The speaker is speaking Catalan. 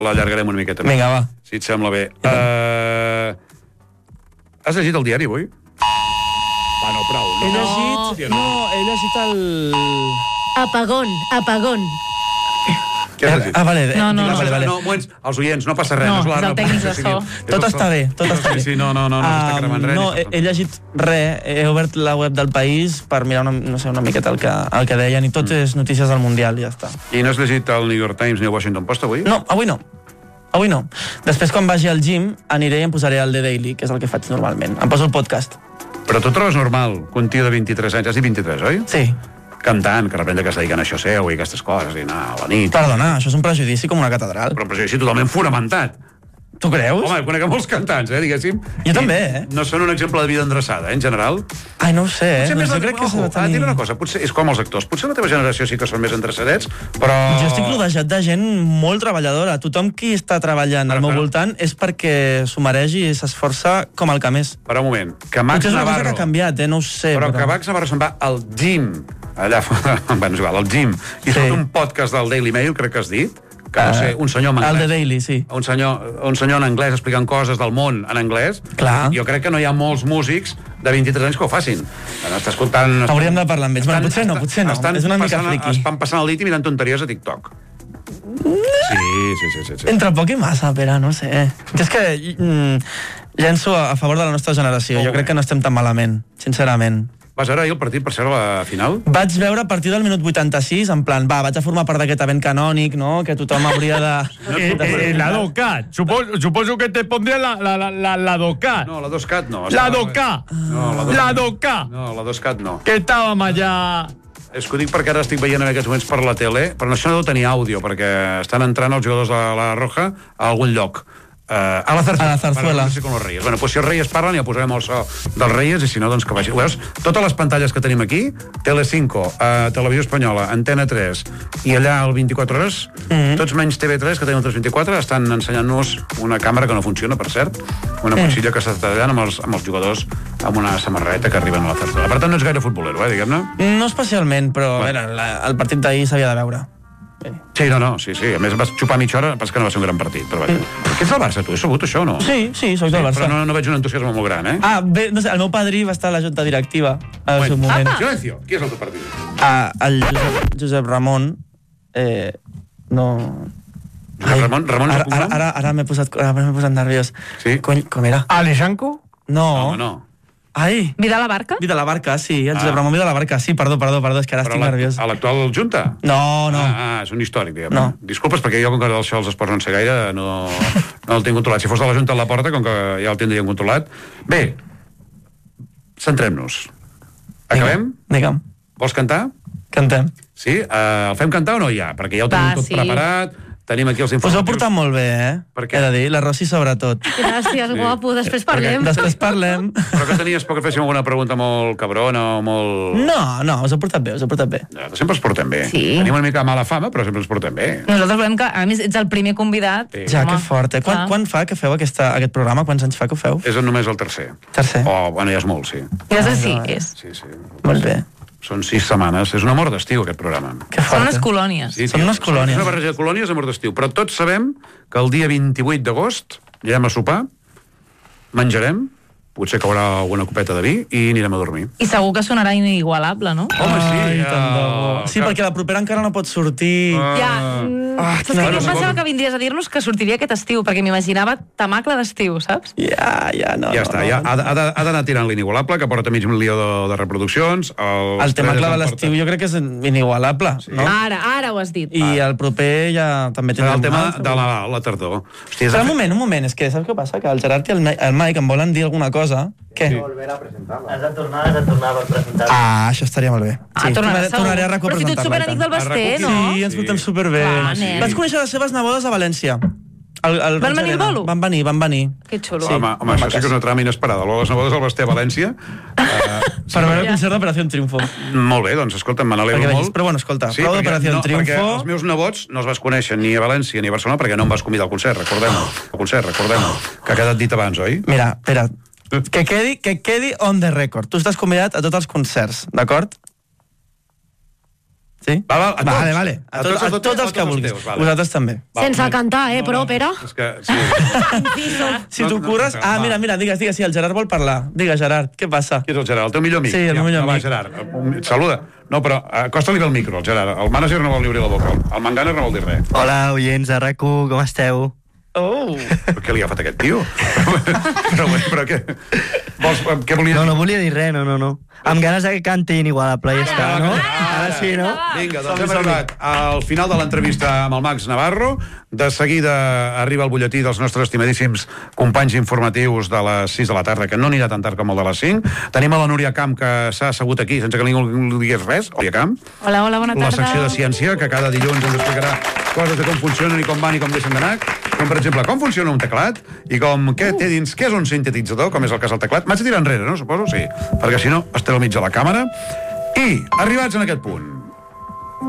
l'allargarem una miqueta més. Vinga, va. Si et sembla bé. Has llegit el diari avui? Bueno, prou. He llegit el... Apagón. Què has llegit? Vale. No. Vale. No, els oients, no passa res. No, és és el tècnic de so. Tot està bé. Sí, no s'està cremant res. No, he llegit res. He obert la web del País per mirar una miqueta el que deien, i tot és notícies del Mundial, i ja està. I no has llegit el New York Times ni el Washington Post avui? No, avui no. Després, quan vagi al gym, aniré i em posaré el The Daily, que és el que faig normalment. Em poso el podcast. Però tu trobes normal que un tio de 23 anys, has dit 23, oi? Sí. Cantant, que de repente que es dediquen a això seu i aquestes coses, i anar a la nit. Perdona, això és un prejudici com una catedral. Però un prejudici totalment fonamentat. Tu creus? Home, conec molts cantants, diguéssim. Jo també, No són un exemple de vida endreçada, en general. Ai, no ho sé, Potser jo crec que s'ha de tenir... Diré una cosa, potser és com els actors. Potser la teva generació sí que són més endreçadets, però... Jo estic rodejat de gent molt treballadora. Tothom qui està treballant al meu voltant és perquè s'ho mereix i s'esforça com el que més. Per un moment, que Max Navarro... Potser és una cosa que ha canviat, no ho sé. Però que Max Navarro se'n va al gym, allà, bueno, és igual, al gym, i surt un podcast del Daily Mail, crec que has dit, que no sé, un senyor en anglès. El de Daily, sí. Un senyor en anglès explicant coses del món en anglès. Clar. Jo crec que no hi ha molts músics de 23 anys que ho facin. Està escoltant... Hauríem de parlar amb ells. Bueno, potser no. És una mica friqui. Estan passant el dit i mirant tonteries a TikTok. Sí. Entre poc i massa, Pere, no sé. És que llenço a favor de la nostra generació. Jo crec que no estem tan malament, sincerament. Vas veure ahir el partit, per ser la final? Vaig veure a partir del minut 86, en plan, vaig a formar part d'aquest event canònic, no?, que tothom hauria de... La DOCAT. Suposo que te pondria la DOCAT. No, la DOCAT no. La DOCAT. La DOCAT. No, la DOCAT no. Que estàvem allà... És que ho dic perquè ara estic veient en aquests moments per la tele, però no això no deu tenir àudio, perquè estan entrant els jugadors de la Roja a algun lloc. A la Zarzuela. No sé com els Reyes. Bueno, pues si els Reyes parlen ja posarem el so dels Reyes, i si no, doncs que vagi. Veus, totes les pantalles que tenim aquí, Telecinco, Televisió Espanyola, Antena 3 i allà el 24 hores, tots menys TV3, que tenim el 324, estan ensenyant-nos una càmera que no funciona, per cert, una motxilla que està tallant amb els jugadors amb una samarreta que arriben a la Zarzuela. Per tant, no és gaire futbolero, diguem-ne. No especialment, però a veure, el partit d'ahir s'havia de veure. Sí. A més vas xupar mitja hora, pas que no va ser un gran partit, però vaja. Què ets del Barça, tu? Has sabut això o no? Sí, soc del Barça. Però no veig un entusiasme molt gran, eh? Bé, no sé, el meu padrí va estar a la junta directiva al seu moment. Silencio, qui és el teu partit? El Josep Ramon, no... Ramon Ara m'he posat nerviós. Sí? Com era? Alexanco? No. No. Ai! Vidal Abarca? Vidal Abarca, sí, el Josep Ramon Vidal Abarca, sí, perdó, és que ara estic nerviós. A l'actual Junta? No. És un històric, diguem. No. Disculpes, perquè jo, com que això els esports no en sé gaire, no el tinc controlat. Si fos de la Junta a la porta, com que ja el tindríem controlat. Bé, centrem-nos. Acabem? Digue'm. Vols cantar? Cantem. Sí? El fem cantar o no ja? Perquè ja ho tenim tot preparat, tenim aquí els informatius. Us ho heu portat molt bé, Per què? He de dir, la Rossi sobretot. Gràcies, guapo, després parlem. Després parlem. Però que tenies por que féssim alguna pregunta molt cabrona o molt... No, us heu portat bé. Ja, sempre ens portem bé. Sí. Tenim una mica mala fama, però sempre ens portem bé. Nosaltres volem que, a més, ets el primer convidat. Sí. Ja, que fort, eh? Quan fa que feu aquest programa? Quants anys fa que ho feu? És només el tercer. Tercer? Bueno, ja és molt, sí. Sí, és. Sí. Molt bé. Són 6 setmanes. És un amor d'estiu, aquest programa. Que fort. Són unes colònies. Sí, Són unes colònies. És una barreja de colònies i amor d'estiu. Però tots sabem que el dia 28 d'agost anirem a sopar, menjarem, potser caurà alguna copeta de vi i anirem a dormir. I segur que sonarà inigualable, no? Home, sí. Tant de bo. Sí, perquè la propera encara no pot sortir. Saps que jo pensava que vindries a dir-nos que sortiria aquest estiu, perquè m'imaginava tamacle d'estiu, saps? No. Ja està, ha d'anar tirant l'inigualable, que porta mig milió de reproduccions. El temacle de l'estiu jo crec que és inigualable, no? Ara ho has dit. I el proper ja també tindrem... El tema de la tardor. Però un moment, és que saps què passa? Que el Gerard i el Mike em volen dir alguna cosa. Què? Has de tornar per presentar. Això estaria molt bé. Tornaré a RAC1 a presentar-la. Però si tu ets superamic del Basté, no? Sí, ens portem superbé. Vaig conèixer les seves nebodes a València. Van venir al bolo? Van venir. Que xulo. Home, això sí que és una trama inesperada. Les nebodes al Basté a València. Per veure el concert d'Operació Triunfo. Molt bé, doncs escolta'm, me n'alegro molt. Però bueno, escolta, prou d'Operació Triunfo... Perquè els meus nebots no els vas conèixer ni a València ni a Barcelona perquè no em vas convidar al concert, recordem-ho. Que ha quedat dit abans, oi? Mira, espera, que quedi on the record. Tu estàs convidat a tots els concerts, d'acord? Sí? Vale. A tots els que vulguis. Vosaltres també. Sense cantar, però, Pere? És que, sí. Si tu curres... Mira, digues, si el Gerard vol parlar. Digues, Gerard, què passa? Qui és el Gerard? El teu millor amic? Sí, el meu millor amic. Gerard, saluda. No, però acosta-li el micro, el Gerard. El mànager no vol obrir la boca. El Manganes no vol dir res. Hola, oients de RAC1, com esteu? Oh! Per què li ha agafat aquest tio? però què? Què volia dir? No volia dir res, no. Amb ganes que cantin Igualable i està, no? Ara sí, no? Vinga, doncs hem arribat al final de l'entrevista amb el Max Navarro. De seguida arriba el butlletí dels nostres estimadíssims companys informatius de les 6 de la tarda, que no anirà tan tard com el de les 5. Tenim a la Núria Camp, que s'ha assegut aquí sense que ningú li digués res. Núria Camp. Hola, bona tarda. La secció de ciència, que cada dilluns ens explicarà coses de com funcionen i com van i com deixen d'anar. Com, per exemple, com funciona un teclat i què té dins, què és un sintetitzador, com és el cas del teclat. M'haig de tirar enrere, no? Suposo, sí. Perquè si no, estaré al mig de la càmera. I, arribats en aquest punt,